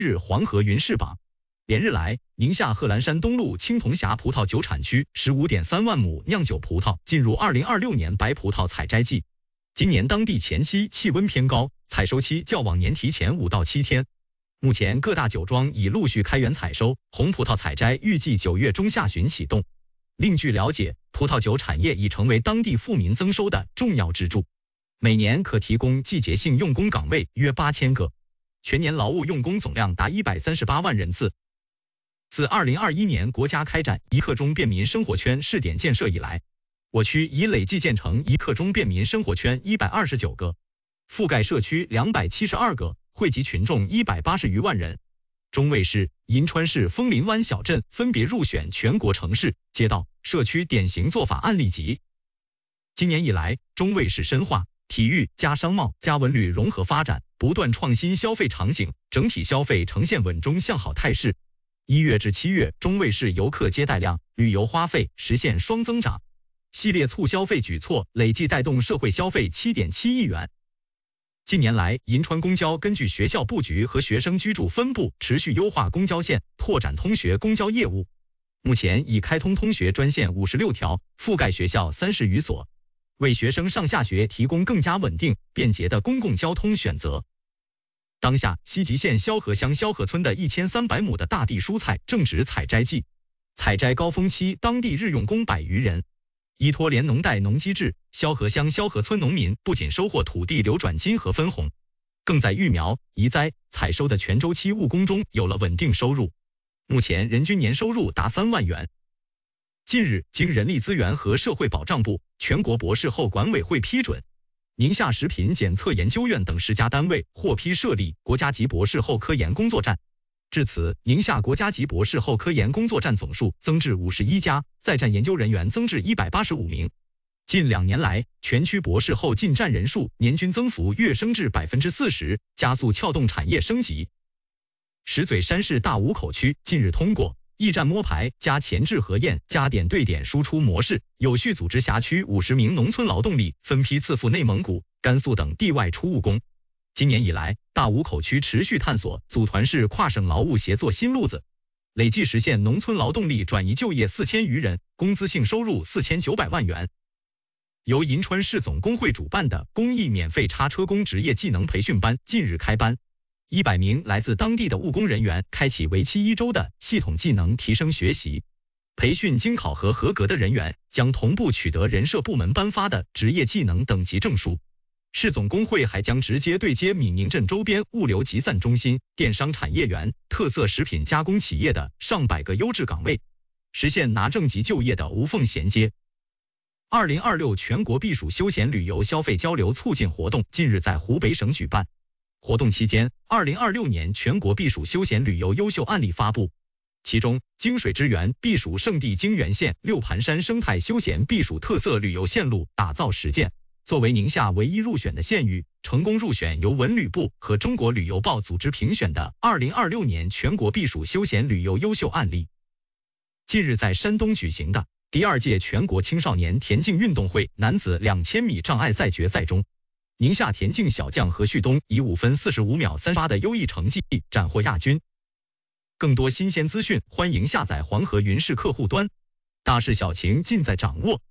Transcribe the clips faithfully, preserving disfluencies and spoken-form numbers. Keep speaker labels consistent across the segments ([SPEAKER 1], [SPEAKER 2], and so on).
[SPEAKER 1] 日黄河云氏榜，连日来，宁夏贺兰山东路青铜峡葡萄酒产区 十五点三万亩酿酒葡萄进入二零二六年白葡萄采摘季。今年当地前期气温偏高，采收期较往年提前五到七天。目前各大酒庄已陆续开园采收，红葡萄采摘预计九月中下旬启动。另据了解，葡萄酒产业已成为当地富民增收的重要支柱，每年可提供季节性用工岗位约八千个，全年劳务用工总量达一百三十八万人次。自二零二一年国家开展一刻钟便民生活圈试点建设以来，我区已累计建成一刻钟便民生活圈一百二十九个，覆盖社区两百七十二个，惠及群众一百八十余万人。中卫市、银川市枫林湾小镇分别入选全国城市、街道、社区典型做法案例集。今年以来，中卫市深化体育加商贸加文旅融合发展，不断创新消费场景，整体消费呈现稳中向好态势。一月至七月，中卫市游客接待量、旅游花费实现双增长，系列促消费举措累计带动社会消费 七点七亿元。近年来，银川公交根据学校布局和学生居住分布，持续优化公交线，拓展通学公交业务。目前已开通通学专线五十六条，覆盖学校三十余所，为学生上下学提供更加稳定、便捷的公共交通选择。当下，西吉县萧河乡萧河村的一千三百亩的大地蔬菜正值采摘季，采摘高峰期，当地日用工百余人。依托联农带农机制，萧河乡萧河村农民不仅收获土地流转金和分红，更在育苗、移栽、采收的全周期务工中有了稳定收入。目前人均年收入达三万元。近日，经人力资源和社会保障部、全国博士后管委会批准，宁夏食品检测研究院等十家单位获批设立国家级博士后科研工作站。至此，宁夏国家级博士后科研工作站总数增至五十一家，在站研究人员增至一百八十五名。近两年来，全区博士后进站人数年均增幅跃升至 百分之四十， 加速撬动产业升级。石嘴山市大五口区近日通过驿站摸排加前置核验加点对点输出模式，有序组织辖区五十名农村劳动力分批次赴内蒙古、甘肃等地外出务工。今年以来，大五口区持续探索组团式跨省劳务协作新路子，累计实现农村劳动力转移就业四千余人，工资性收入四千九百万元。由银川市总工会主办的公益免费叉车工职业技能培训班近日开班，一百名来自当地的务工人员开启为期一周的系统技能提升学习。培训经考核合格的人员将同步取得人社部门颁发的职业技能等级证书。市总工会还将直接对接闽宁镇周边物流集散中心、电商产业园、特色食品加工企业的上百个优质岗位，实现拿证及就业的无缝衔接。二零二六全国避暑休闲旅游消费交流促进活动近日在湖北省举办。活动期间，二零二六年全国避暑休闲旅游优秀案例发布，其中京水之源避暑胜地泾源县六盘山生态休闲避暑特色旅游线路打造实践，作为宁夏唯一入选的县域，成功入选由文旅部和中国旅游报组织评选的二零二六年全国避暑休闲旅游优秀案例。近日在山东举行的第二届全国青少年田径运动会男子两千米障碍赛决赛中，宁夏田径小将何旭东以五分四十五秒三十八的优异成绩斩获亚军。更多新鲜资讯，欢迎下载黄河云视客户端，大事小情尽在掌握。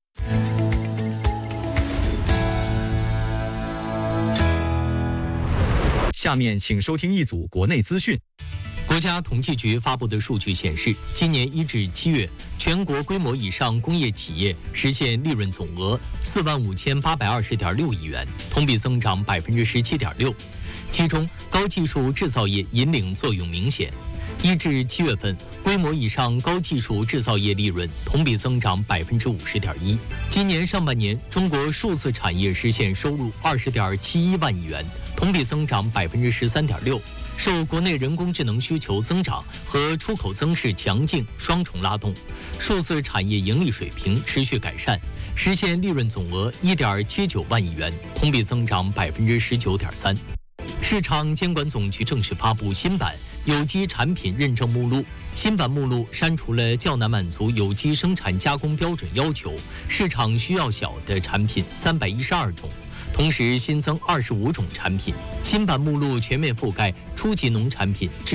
[SPEAKER 1] 下面请收听一组国内资讯。
[SPEAKER 2] 国家统计局发布的数据显示，今年一至七月，全国规模以上工业企业实现利润总额四万五千八百二十点六亿元，同比增长百分之十七点六。其中，高技术制造业引领作用明显。一至七月份，规模以上高技术制造业利润同比增长百分之五十点一。今年上半年，中国数字产业实现收入二十点七一万亿元，同比增长百分之十三点六。受国内人工智能需求增长和出口增势强劲双重拉动，数字产业盈利水平持续改善，实现利润总额一点七九万亿元，同比增长百分之十九点三。市场监管总局正式发布新版有机产品认证目录，新版目录删除了较难满足有机生产加工标准要求、市场需要小的产品三百一十二种， 同时新增二十五种产品，新版目录全面覆盖初级农产品。